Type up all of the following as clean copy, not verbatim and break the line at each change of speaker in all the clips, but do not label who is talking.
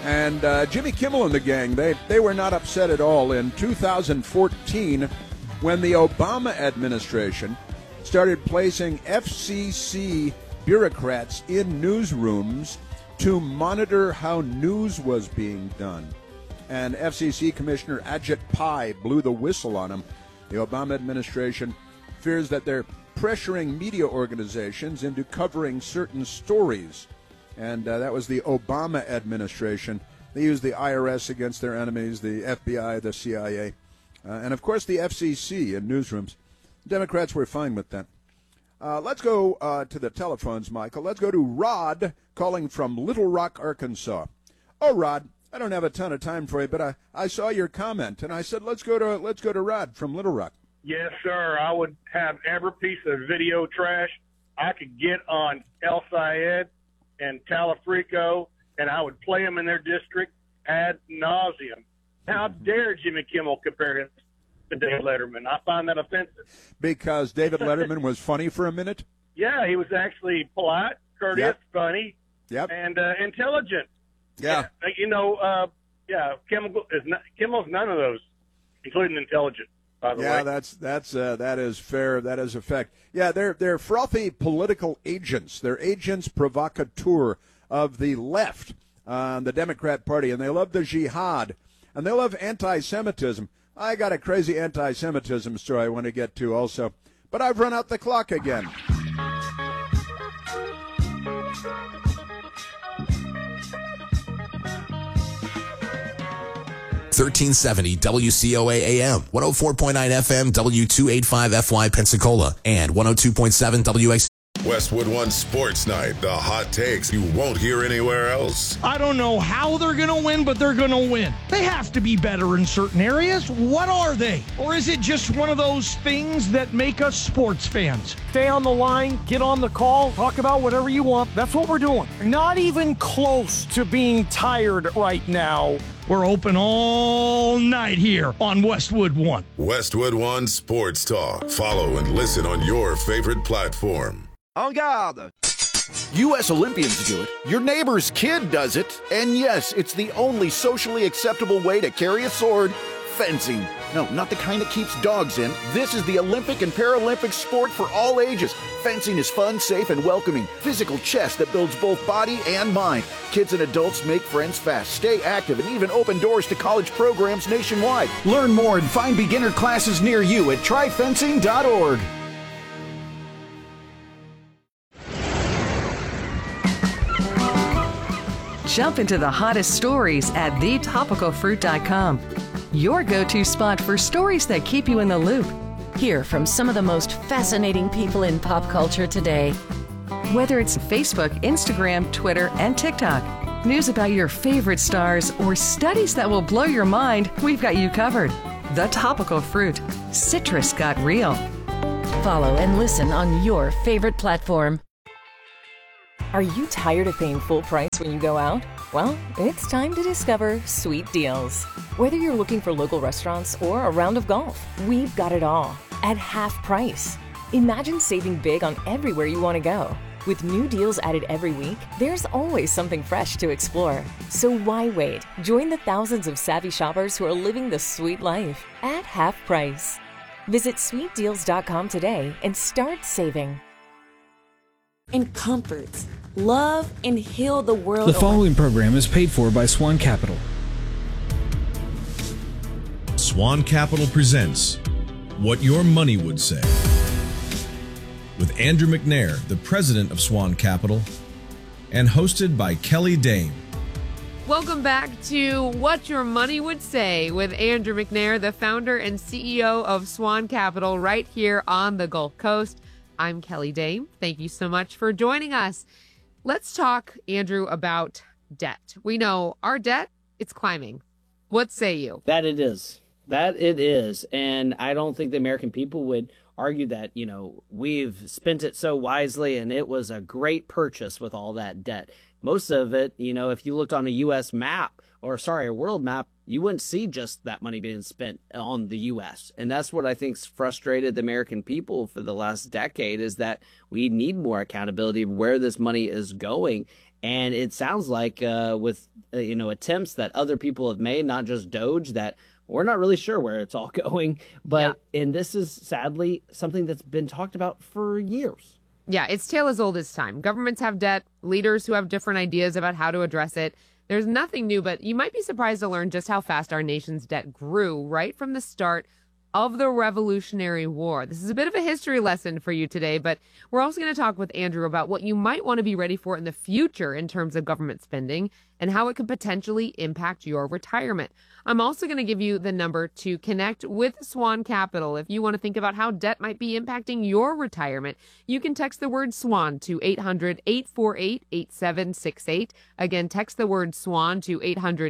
And Jimmy Kimmel and the gang, they were not upset at all. In 2014, when the Obama administration started placing FCC bureaucrats in newsrooms to monitor how news was being done. And FCC Commissioner Ajit Pai blew the whistle on him. The Obama administration fears that they're pressuring media organizations into covering certain stories. And that was the Obama administration. They used the IRS against their enemies, the FBI, the CIA, and, of course, the FCC in newsrooms. Democrats were fine with that. Let's go to the telephones, Michael. Let's go to Rod calling from Little Rock, Arkansas. Oh, Rod, I don't have a ton of time for you, but I saw your comment, and I said let's go to Rod from Little Rock.
Yes, sir. I would have every piece of video trash I could get on El Sayed and Talafrico, and I would play them in their district ad nauseum. How dare Jimmy Kimmel compare him to David Letterman? I find that offensive.
Because David Letterman was funny for a minute?
Yeah, he was actually polite, courteous, funny, and intelligent.
Yeah.
Kimmel's none of those, including intelligent. By the way.
Yeah, that is fair. That is a fact. Yeah, they're frothy political agents. They're agents provocateur of the left, the Democrat Party, and they love the jihad, and they love anti-Semitism. I got a crazy anti-Semitism story I want to get to also, but I've run out the clock again.
1370 WCOA AM, 104.9 FM, W285FY Pensacola, and 102.7 WX.
Westwood One Sports Night, the hot takes you won't hear anywhere else.
I don't know how they're going to win, but they're going to win. They have to be better in certain areas. What are they? Or is it just one of those things that make us sports fans? Stay on the line, get on the call, talk about whatever you want. That's what we're doing. Not even close to being tired right now. We're open all night here on Westwood One.
Westwood One Sports Talk. Follow and listen on your favorite platform.
En garde! U.S. Olympians do it. Your neighbor's kid does it. And yes, it's the only socially acceptable way to carry a sword. Fencing. No, not the kind that keeps dogs in. This is the Olympic and Paralympic sport for all ages. Fencing is fun, safe, and welcoming. Physical chess that builds both body and mind. Kids and adults make friends fast, stay active, and even open doors to college programs nationwide. Learn more and find beginner classes near you at tryfencing.org.
Jump into the hottest stories at thetopicalfruit.com. Your go-to spot for stories that keep you in the loop.
Hear from some of the most fascinating people in pop culture today.
Whether it's Facebook, Instagram, Twitter, and TikTok, news about your favorite stars, or studies that will blow your mind, we've got you covered. The Topical Fruit. Citrus got real.
Follow and listen on your favorite platform.
Are you tired of paying full price when you go out? Well, it's time to discover Sweet Deals. Whether you're looking for local restaurants or a round of golf, we've got it all at half price. Imagine saving big on everywhere you want to go. With new deals added every week, there's always something fresh to explore. So why wait? Join the thousands of savvy shoppers who are living the sweet life at half price. Visit sweetdeals.com today and start saving.
And comforts, love, and heal the world.
The following program is paid for by Swan Capital.
Swan Capital presents What Your Money Would Say, with Andrew McNair, the president of Swan Capital, and hosted by Kelly Dame.
Welcome back to What Your Money Would Say with Andrew McNair, the founder and CEO of Swan Capital, right here on the Gulf Coast. I'm Kelly Dame. Thank you so much for joining us. Let's talk, Andrew, about debt. We know our debt, it's climbing. What say you?
That it is. That it is. And I don't think the American people would argue that, we've spent it so wisely and it was a great purchase with all that debt. Most of it, if you looked on a U.S. map, a world map, you wouldn't see just that money being spent on the U.S. And that's what I think's frustrated the American people for the last decade, is that we need more accountability of where this money is going. And it sounds like with attempts that other people have made, not just Doge, that we're not really sure where it's all going. But and this is sadly something that's been talked about for years.
Yeah, it's tale as old as time. Governments have debt, leaders who have different ideas about how to address it. There's nothing new, but you might be surprised to learn just how fast our nation's debt grew right from the start of the Revolutionary War. This is a bit of a history lesson for you today, but we're also going to talk with Andrew about what you might want to be ready for in the future in terms of government spending and how it could potentially impact your retirement. I'm also going to give you the number to connect with Swan Capital. If you want to think about how debt might be impacting your retirement, you can text the word SWAN to 800-848-8768. Again, text the word SWAN to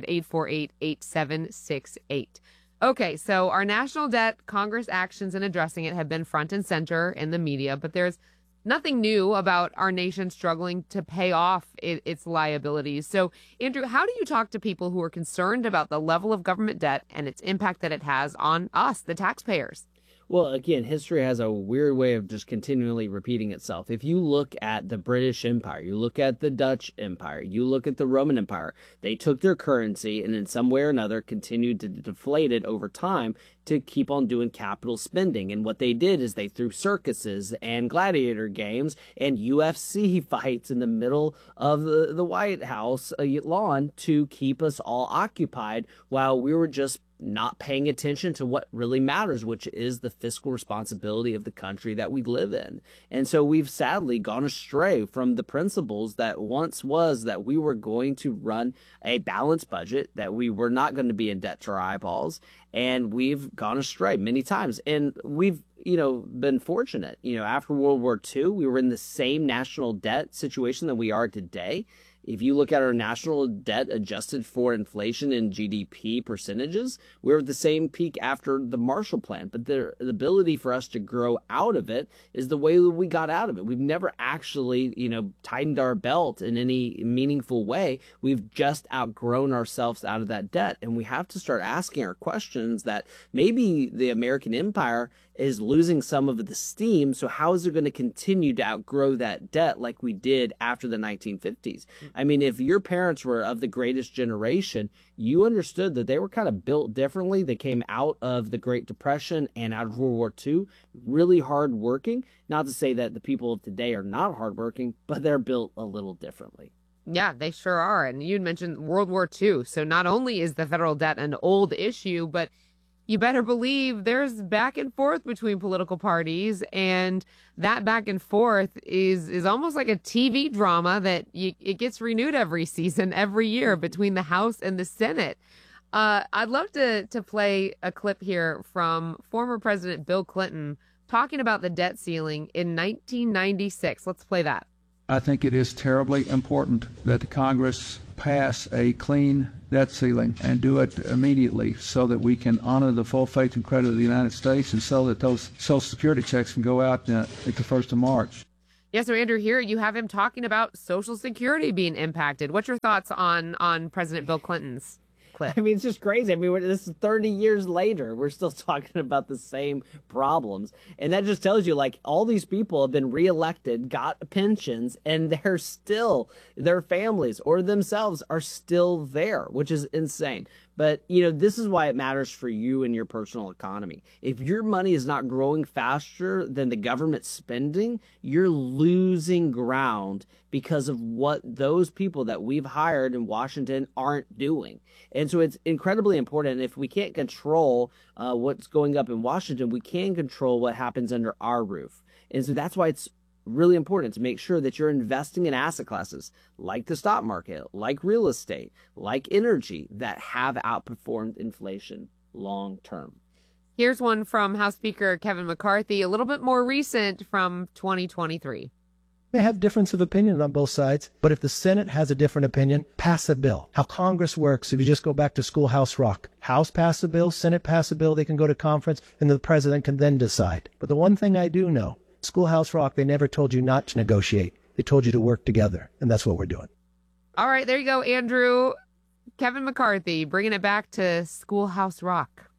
800-848-8768. Okay, so our national debt, Congress actions in addressing it have been front and center in the media, but there's nothing new about our nation struggling to pay off its liabilities. So, Andrew, how do you talk to people who are concerned about the level of government debt and its impact that it has on us, the taxpayers?
Well, again, history has a weird way of just continually repeating itself. If you look at the British Empire, you look at the Dutch Empire, you look at the Roman Empire, they took their currency and in some way or another continued to deflate it over time to keep on doing capital spending. And what they did is they threw circuses and gladiator games and UFC fights in the middle of the White House lawn to keep us all occupied while we were just not paying attention to what really matters, which is the fiscal responsibility of the country that we live in. And so we've sadly gone astray from the principles that once was that we were going to run a balanced budget, that we were not going to be in debt to our eyeballs. And we've gone astray many times. And we've, been fortunate. After World War II, we were in the same national debt situation that we are today. If you look at our national debt adjusted for inflation and GDP percentages, we're at the same peak after the Marshall Plan. But the ability for us to grow out of it is the way that we got out of it. We've never actually, tightened our belt in any meaningful way. We've just outgrown ourselves out of that debt. And we have to start asking our questions that maybe the American empire is losing some of the steam. So how is it going to continue to outgrow that debt like we did after the 1950s? I mean, if your parents were of the greatest generation, you understood that they were kind of built differently. They came out of the Great Depression and out of World War II, really hardworking. Not to say that the people of today are not hardworking, but they're built a little differently.
Yeah, they sure are. And you'd mentioned World War II. So not only is the federal debt an old issue, but you better believe there's back and forth between political parties, and that back and forth is almost like a TV drama that it gets renewed every season, every year between the House and the Senate. I'd love to play a clip here from former President Bill Clinton talking about the debt ceiling in 1996. Let's play that.
I think it is terribly important that the Congress pass a clean debt ceiling and do it immediately so that we can honor the full faith and credit of the United States and so that those Social Security checks can go out at the 1st of March.
Yeah, so Andrew, here you have him talking about Social Security being impacted. What's your thoughts on President Bill Clinton's clip?
I mean, it's just crazy. I mean, this is 30 years later. We're still talking about the same problems. And that just tells you, like, all these people have been reelected, got pensions, and they're still, their families or themselves are still there, which is insane. But, this is why it matters for you and your personal economy. If your money is not growing faster than the government spending, you're losing ground because of what those people that we've hired in Washington aren't doing. And so it's incredibly important. And if we can't control what's going up in Washington, we can control what happens under our roof. And so that's why it's really important to make sure that you're investing in asset classes like the stock market, like real estate, like energy that have outperformed inflation long term.
Here's one from House Speaker Kevin McCarthy, a little bit more recent from 2023.
They have difference of opinion on both sides, but if the Senate has a different opinion, pass a bill. How Congress works, if you just go back to Schoolhouse Rock, House pass a bill, Senate pass a bill, they can go to conference, and the president can then decide. But the one thing I do know, Schoolhouse Rock, they never told you not to negotiate. They told you to work together, and that's what we're doing.
All right, there you go, Andrew. Kevin McCarthy, bringing it back to Schoolhouse Rock.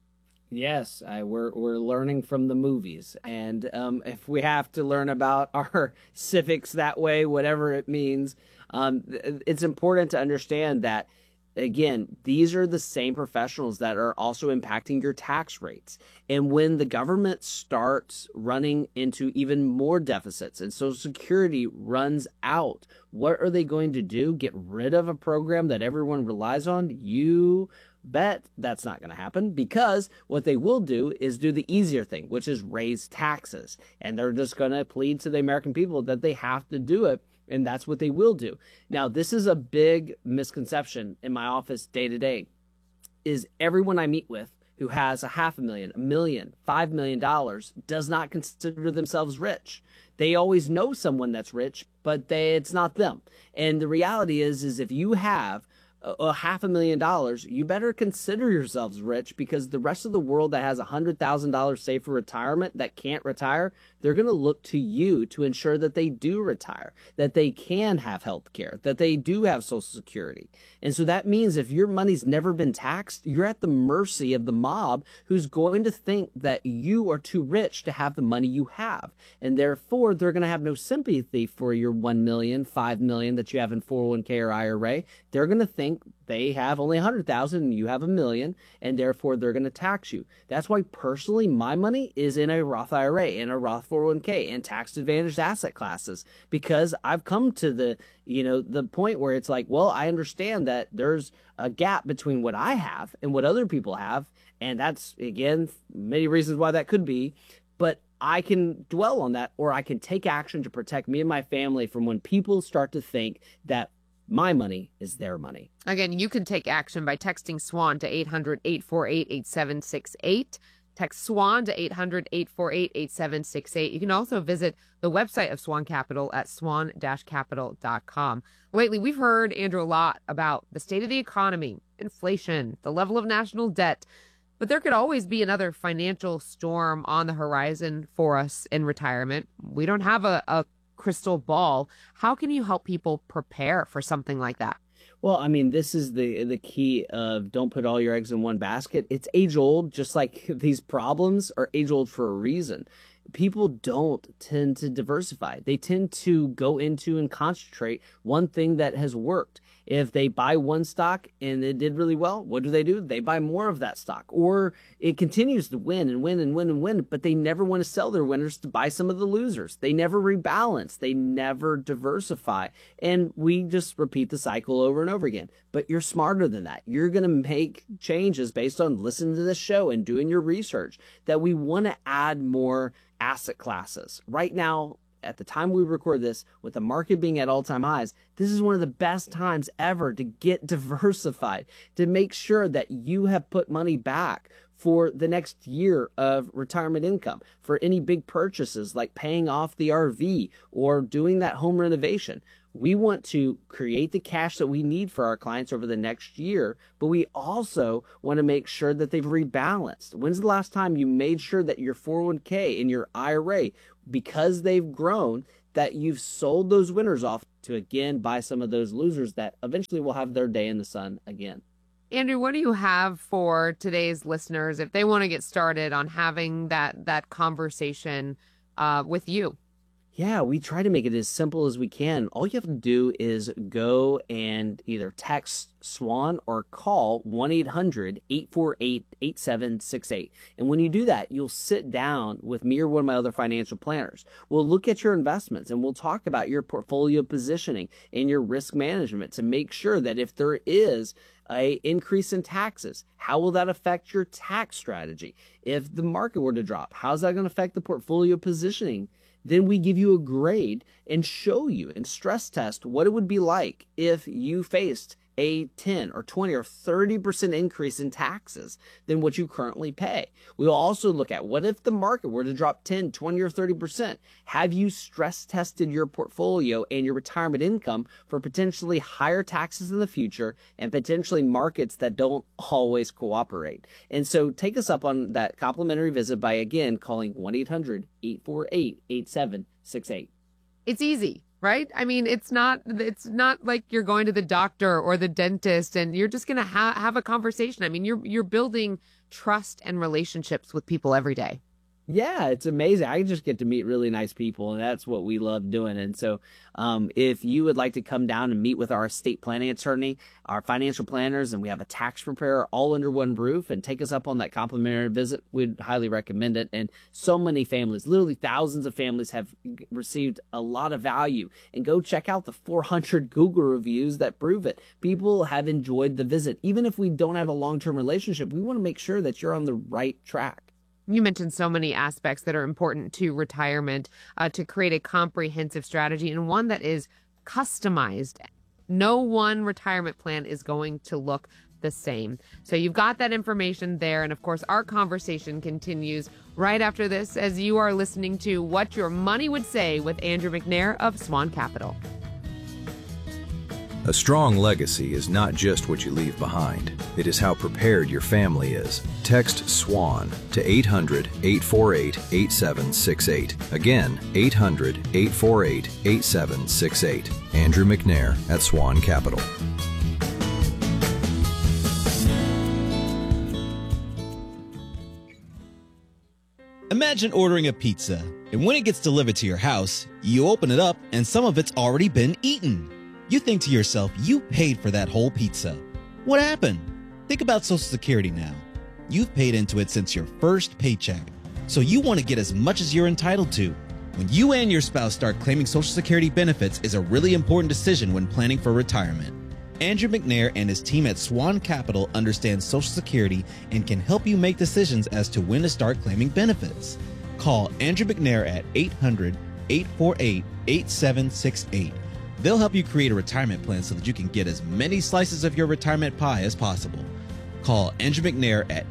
Yes, we're learning from the movies, and if we have to learn about our civics that way, whatever it means, It's important to understand that, again, these are the same professionals that are also impacting your tax rates. And when the government starts running into even more deficits and Social Security runs out, what are they going to do? Get rid of a program that everyone relies on? You bet that's not going to happen, because what they will do is do the easier thing, which is raise taxes. And they're just going to plead to the American people that they have to do it. And that's what they will do. Now, this is a big misconception in my office day to day, is everyone I meet with who has $500,000, $1 million, $5 million does not consider themselves rich. They always know someone that's rich, but it's not them. And the reality is if you have $500,000, you better consider yourselves rich, because the rest of the world that has $100,000 saved for retirement that can't retire, they're going to look to you to ensure that they do retire, that they can have health care, that they do have Social Security. And so that means if your money's never been taxed, you're at the mercy of the mob, who's going to think that you are too rich to have the money you have. And therefore, they're going to have no sympathy for your $1 million, $5 million that you have in 401k or IRA. They're going to think they have only 100,000 and you have $1 million, and therefore they're going to tax you. That's why personally my money is in a Roth IRA, in a Roth 401k, and tax advantaged asset classes, because I've come to the point where it's like, well, I understand that there's a gap between what I have and what other people have, and that's, again, many reasons why that could be, but I can dwell on that, or I can take action to protect me and my family from when people start to think that my money is their money.
Again, you can take action by texting SWAN to 800-848-8768. Text SWAN to 800-848-8768. You can also visit the website of Swan Capital at swan-capital.com. Lately, we've heard, Andrew, a lot about the state of the economy, inflation, the level of national debt, but there could always be another financial storm on the horizon for us in retirement. We don't have a crystal ball. How can you help people prepare for something like that?
Well, I mean, this is the key of don't put all your eggs in one basket. It's age old, just like these problems are age old for a reason. People don't tend to diversify. They tend to go into and concentrate one thing that has worked. If they buy one stock and it did really well, what do? They buy more of that stock, or it continues to win and win and win and win, but they never want to sell their winners to buy some of the losers. They never rebalance. They never diversify. And we just repeat the cycle over and over again. But you're smarter than that. You're going to make changes based on listening to this show and doing your research, that we want to add more asset classes. Right now, at the time we record this, with the market being at all-time highs, this is one of the best times ever to get diversified, to make sure that you have put money back for the next year of retirement income, for any big purchases like paying off the RV or doing that home renovation. We want to create the cash that we need for our clients over the next year, but we also want to make sure that they've rebalanced. When's the last time you made sure that your 401k and your IRA, because they've grown, that you've sold those winners off to, again, buy some of those losers that eventually will have their day in the sun again?
Andrew, what do you have for today's listeners if they want to get started on having that conversation with you?
Yeah, we try to make it as simple as we can. All you have to do is go and either text SWAN or call 1-800-848-8768. And when you do that, you'll sit down with me or one of my other financial planners. We'll look at your investments and we'll talk about your portfolio positioning and your risk management to make sure that if there is an increase in taxes, how will that affect your tax strategy? If the market were to drop, how's that going to affect the portfolio positioning? Then we give you a grade and show you and stress test what it would be like if you faced a 10 or 20 or 30% increase in taxes than what you currently pay. We'll also look at what if the market were to drop 10, 20 or 30%. Have you stress tested your portfolio and your retirement income for potentially higher taxes in the future and potentially markets that don't always cooperate? And so take us up on that complimentary visit by, again, calling 1-800-848-8768.
It's easy, right? I mean, it's not like you're going to the doctor or the dentist and you're just going to have a conversation. I mean, you're building trust and relationships with people every day.
Yeah, it's amazing. I just get to meet really nice people, and that's what we love doing. And so if you would like to come down and meet with our estate planning attorney, our financial planners, and we have a tax preparer all under one roof, and take us up on that complimentary visit, we'd highly recommend it. And so many families, literally thousands of families, have received a lot of value. And go check out the 400 Google reviews that prove it. People have enjoyed the visit. Even if we don't have a long-term relationship, we want to make sure that you're on the right track.
You mentioned so many aspects that are important to retirement, to create a comprehensive strategy and one that is customized. No one retirement plan is going to look the same. So you've got that information there. And of course, our conversation continues right after this as you are listening to What Your Money Would Say with Andrew McNair of Swan Capital.
A strong legacy is not just what you leave behind. It is how prepared your family is. Text SWAN to 800-848-8768. Again, 800-848-8768. Andrew McNair at Swan Capital.
Imagine ordering a pizza, and when it gets delivered to your house, you open it up and some of it's already been eaten. You think to yourself, you paid for that whole pizza. What happened? Think about Social Security now. You've paid into it since your first paycheck, so you want to get as much as you're entitled to. When you and your spouse start claiming Social Security benefits is a really important decision when planning for retirement. Andrew McNair and his team at Swan Capital understand Social Security and can help you make decisions as to when to start claiming benefits. Call Andrew McNair at 800-848-8768. They'll help you create a retirement plan so that you can get as many slices of your retirement pie as possible. Call Andrew McNair at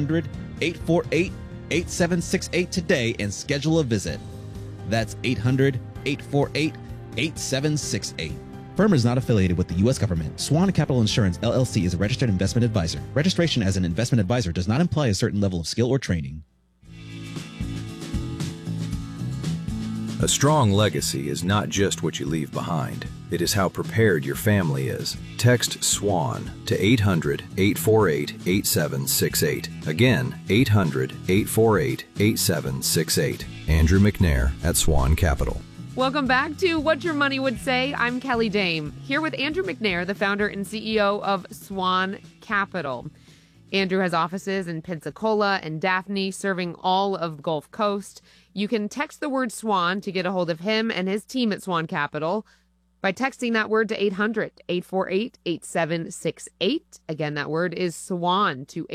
800-848-8768 today and schedule a visit. That's 800-848-8768. Firm is not affiliated with the U.S. government. Swan Capital Insurance, LLC is a registered investment advisor. Registration as an investment advisor does not imply a certain level of skill or training.
A strong legacy is not just what you leave behind. It is how prepared your family is. Text SWAN to 800-848-8768. Again, 800-848-8768. Andrew McNair at Swan Capital.
Welcome back to What Your Money Would Say. I'm Kelly Dame, here with Andrew McNair, the founder and CEO of Swan Capital. Andrew has offices in Pensacola and Daphne, serving all of the Gulf Coast. You can text the word SWAN to get a hold of him and his team at Swan Capital by texting that word to 800-848-8768. Again, that word is SWAN to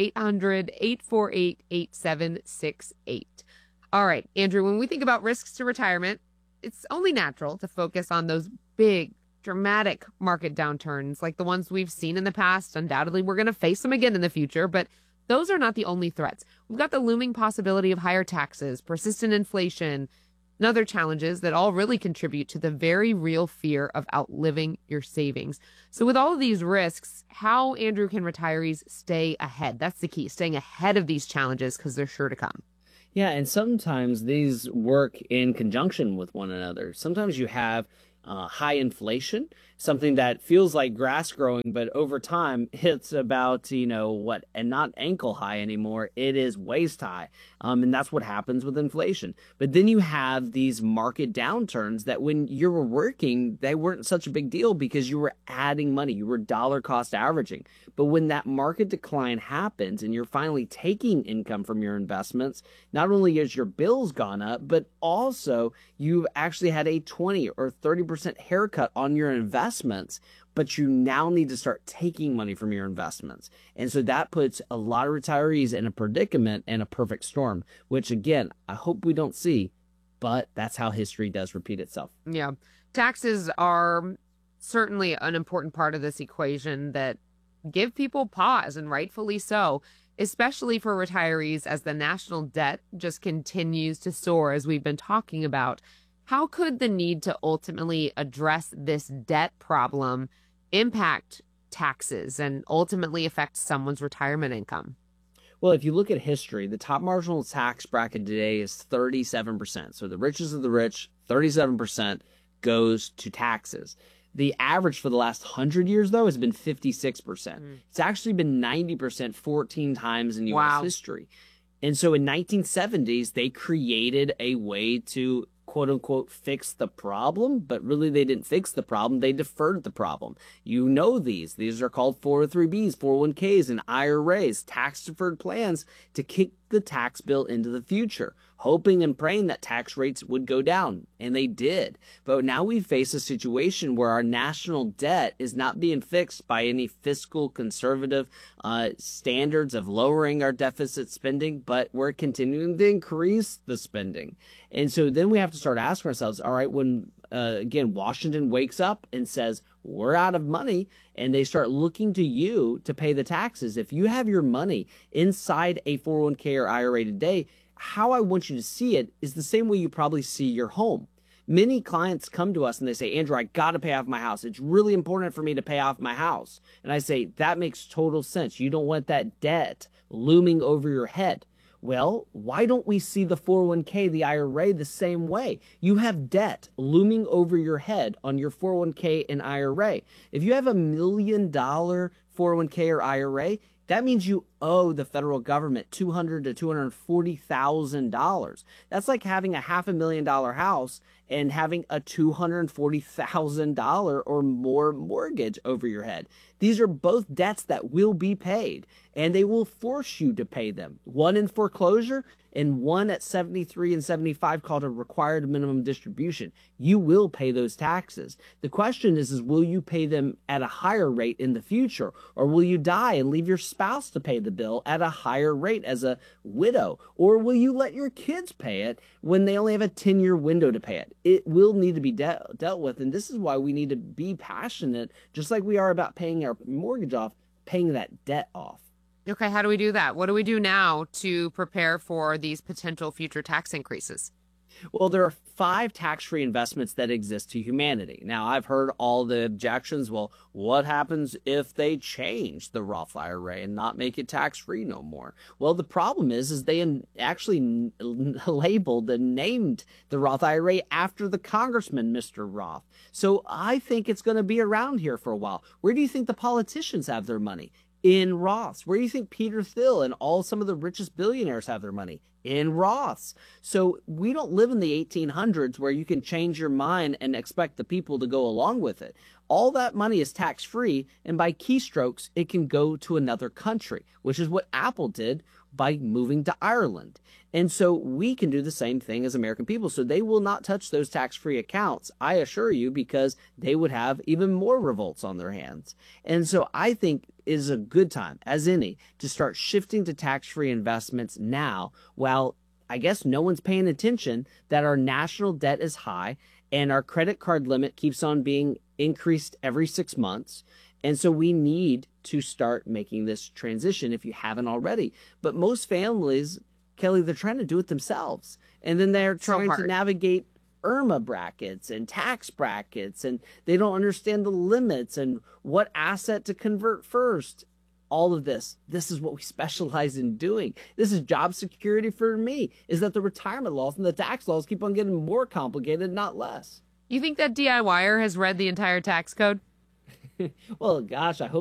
800-848-8768. All right, Andrew, when we think about risks to retirement, it's only natural to focus on those big, dramatic market downturns like the ones we've seen in the past. Undoubtedly, we're going to face them again in the future, but those are not the only threats. We've got the looming possibility of higher taxes, persistent inflation, and other challenges that all really contribute to the very real fear of outliving your savings. So with all of these risks, how, Andrew, can retirees stay ahead? That's the key, staying ahead of these challenges because they're sure to come.
Yeah, and sometimes these work in conjunction with one another. Sometimes you have high inflation, something that feels like grass growing, but over time it's about, and not ankle high anymore. It is waist high. And that's what happens with inflation. But then you have these market downturns that when you were working, they weren't such a big deal because you were adding money. You were dollar cost averaging. But when that market decline happens and you're finally taking income from your investments, not only has your bills gone up, but also you've actually had a 20 or 30% haircut on your investments, but you now need to start taking money from your investments. And so that puts a lot of retirees in a predicament and a perfect storm, which again, I hope we don't see, but that's how history does repeat itself.
Yeah. Taxes are certainly an important part of this equation that give people pause, and rightfully so, especially for retirees as the national debt just continues to soar, as we've been talking about. How could the need to ultimately address this debt problem impact taxes and ultimately affect someone's retirement income?
Well, if you look at history, the top marginal tax bracket today is 37%. So the richest of the rich, 37% goes to taxes. The average for the last 100 years, though, has been 56%. It's actually been 90% 14 times in U.S. history. And so in 1970s, they created a way to quote unquote fix the problem, but really they didn't fix the problem. They deferred the problem. You know these. These are called 403Bs, 401Ks, and IRAs, tax deferred plans to kick the tax bill into the future, hoping and praying that tax rates would go down. And they did. But now we face a situation where our national debt is not being fixed by any fiscal conservative standards of lowering our deficit spending, but we're continuing to increase the spending. And so then we have to start asking ourselves, all right, when again, Washington wakes up and says, we're out of money, and they start looking to you to pay the taxes. If you have your money inside a 401k or IRA today, how I want you to see it is the same way you probably see your home. Many clients come to us and they say, Andrew, I got to pay off my house. It's really important for me to pay off my house. And I say, that makes total sense. You don't want that debt looming over your head. Well, why don't we see the 401k, the IRA the same way? You have debt looming over your head on your 401k and IRA. If you have $1 million 401k or IRA, that means you owe the federal government $200,000 to $240,000. That's like having a $500,000 house and having a $240,000 or more mortgage over your head. These are both debts that will be paid, and they will force you to pay them. One in foreclosure and one at 73 and 75 called a required minimum distribution. You will pay those taxes. The question is will you pay them at a higher rate in the future, or will you die and leave your spouse to pay the bill at a higher rate as a widow, or will you let your kids pay it when they only have a 10-year window to pay it? It will need to be dealt with, and this is why we need to be passionate, just like we are about paying our mortgage off, paying that debt off.
Okay, how do we do that? What do we do now to prepare for these potential future tax increases?
Well, there are 5 tax-free investments that exist to humanity. Now, I've heard all the objections. Well, what happens if they change the Roth IRA and not make it tax-free no more? Well, the problem is they actually labeled and named the Roth IRA after the congressman, Mr. Roth. So I think it's going to be around here for a while. Where do you think the politicians have their money? In Roths. Where do you think Peter Thiel and some of the richest billionaires have their money? In Roths. So we don't live in the 1800s where you can change your mind and expect the people to go along with it. All that money is tax-free, and by keystrokes, it can go to another country, which is what Apple did by moving to Ireland. And so we can do the same thing as American people. So they will not touch those tax-free accounts, I assure you, because they would have even more revolts on their hands. And so I think it is a good time, as any, to start shifting to tax-free investments now, while I guess no one's paying attention that our national debt is high and our credit card limit keeps on being increased every 6 months. And so we need to start making this transition if you haven't already. But most families, Kelly, they're trying to do it themselves. And then they're trying to navigate IRMA brackets and tax brackets, and they don't understand the limits and what asset to convert first. All of this is what we specialize in doing. This is job security for me, is that the retirement laws and the tax laws keep on getting more complicated, not less.
You think that DIYer has read the entire tax code?
Well, gosh, I hope